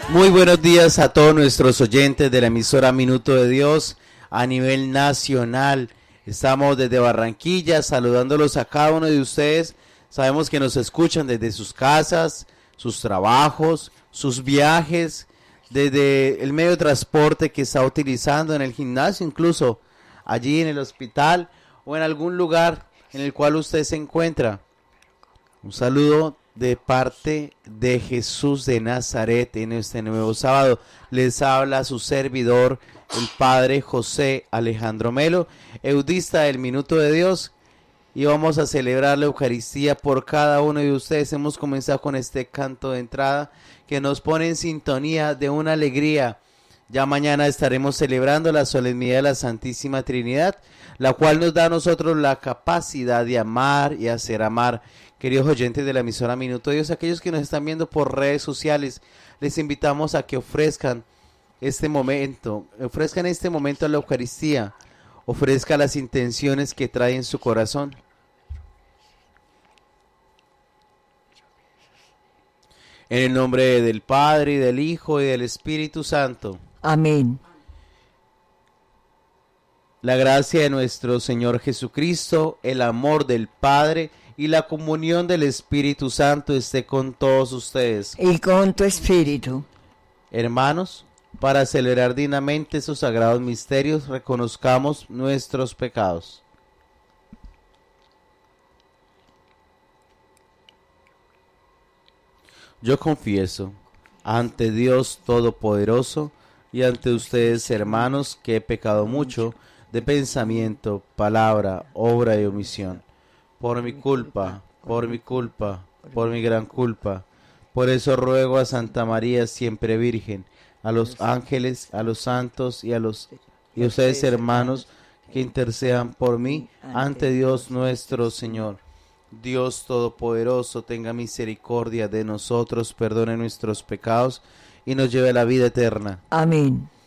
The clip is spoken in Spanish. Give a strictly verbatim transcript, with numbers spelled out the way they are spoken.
Muy buenos días a todos nuestros oyentes de la emisora Minuto de Dios a nivel nacional. Estamos desde Barranquilla saludándolos a cada uno de ustedes. Sabemos que nos escuchan desde sus casas, sus trabajos, sus viajes, desde el medio de transporte que está utilizando, en el gimnasio, incluso allí en el hospital o en algún lugar en el cual usted se encuentra. Un saludo de parte de Jesús de Nazaret en este nuevo sábado. Les habla su servidor, el Padre José Alejandro Melo, eudista del Minuto de Dios, y vamos a celebrar la Eucaristía por cada uno de ustedes. Hemos comenzado con este canto de entrada que nos pone en sintonía de una alegría. Ya mañana estaremos celebrando la solemnidad de la Santísima Trinidad, la cual nos da a nosotros la capacidad de amar y hacer amar. Queridos oyentes de la emisora Minuto de Dios, aquellos que nos están viendo por redes sociales, les invitamos a que ofrezcan este momento, ofrezcan este momento a la Eucaristía, ofrezcan las intenciones que trae en su corazón. En el nombre del Padre, y del Hijo, y del Espíritu Santo. Amén. La gracia de nuestro Señor Jesucristo, el amor del Padre y la comunión del Espíritu Santo esté con todos ustedes. Y con tu espíritu. Hermanos, para celebrar dignamente esos sagrados misterios, reconozcamos nuestros pecados. Yo confieso ante Dios Todopoderoso y ante ustedes, hermanos, que he pecado mucho de pensamiento, palabra, obra y omisión. Por mi culpa, por mi culpa, por mi gran culpa. Por eso ruego a Santa María, siempre Virgen, a los ángeles, a los santos y a los y a ustedes, hermanos, que intercedan por mí ante Dios nuestro Señor. Dios Todopoderoso, tenga misericordia de nosotros, perdone nuestros pecados y nos lleve a la vida eterna. Amén.